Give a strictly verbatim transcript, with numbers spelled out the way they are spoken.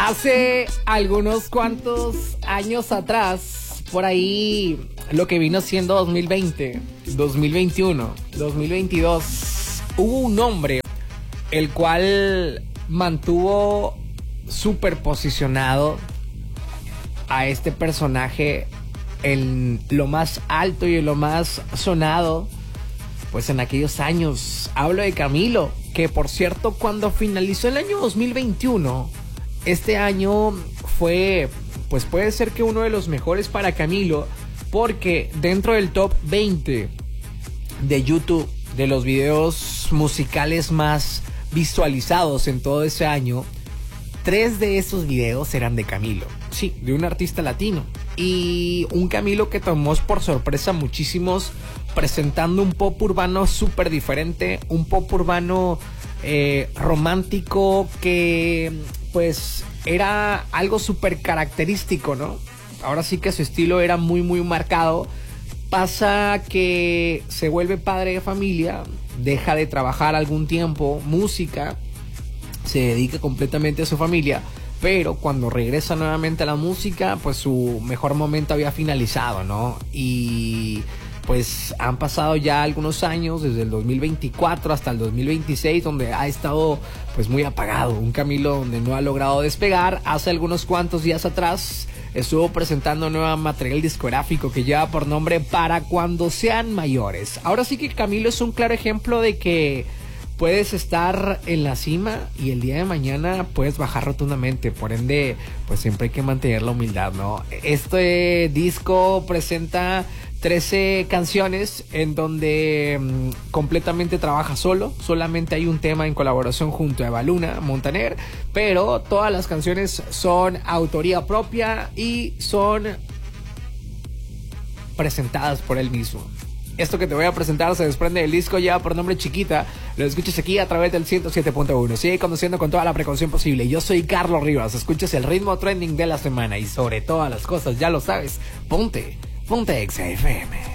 Hace algunos cuantos años atrás, por ahí, lo que vino siendo dos mil veinte, dos mil veintiuno, dos mil veintidós, hubo un hombre el cual mantuvo súper posicionado a este personaje en lo más alto y en lo más sonado, pues en aquellos años. Hablo de Camilo, que por cierto, cuando finalizó el año dos mil veintiuno, este año fue, pues puede ser que uno de los mejores para Camilo, porque dentro del top veinte de YouTube, de los videos musicales más visualizados en todo ese año, tres de esos videos eran de Camilo. Sí, de un artista latino. Y un Camilo que tomó por sorpresa a muchísimos, presentando un pop urbano súper diferente, un pop urbano eh, romántico que pues era algo súper característico, ¿no? Ahora sí que su estilo era muy muy marcado. Pasa que se vuelve padre de familia, deja de trabajar algún tiempo, música, se dedica completamente a su familia, pero cuando regresa nuevamente a la música, pues su mejor momento había finalizado, ¿no? Y pues han pasado ya algunos años, desde el dos mil veinticuatro hasta el dos mil veintiséis, donde ha estado pues muy apagado. Un Camilo donde no ha logrado despegar. Hace algunos cuantos días atrás estuvo presentando nuevo material discográfico que lleva por nombre Para Cuando Sean Mayores. Ahora sí que Camilo es un claro ejemplo de que puedes estar en la cima y el día de mañana puedes bajar rotundamente. Por ende, pues siempre hay que mantener la humildad, ¿no? Este disco presenta trece canciones en donde mmm, completamente trabaja solo. Solamente hay un tema en colaboración junto a Eva Luna Montaner, pero todas las canciones son autoría propia y son presentadas por él mismo. Esto que te voy a presentar se desprende del disco, lleva por nombre Chiquita. Lo escuchas aquí a través del ciento siete punto uno. Sigue conduciendo con toda la precaución posible. Yo soy Carlos Rivas. Escuchas el ritmo trending de la semana y sobre todas las cosas, ya lo sabes, ponte, ponte Exa F M.